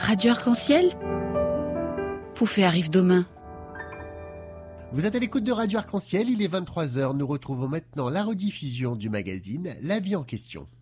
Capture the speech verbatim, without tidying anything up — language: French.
Radio Arc-en-Ciel, Poufé arrive demain. Vous êtes à l'écoute de Radio Arc-en-Ciel, il est vingt-trois heures. Nous retrouvons maintenant la rediffusion du magazine La vie en question.